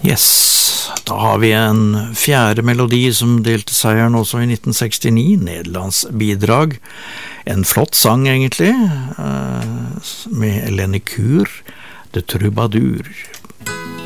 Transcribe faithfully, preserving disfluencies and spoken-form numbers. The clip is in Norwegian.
Yes, da har vi en fjerde melodi som delte seieren også i nitten sekstini, Nederlands bidrag. En flott sang egentlig, med Eleni Kur, The Troubadour.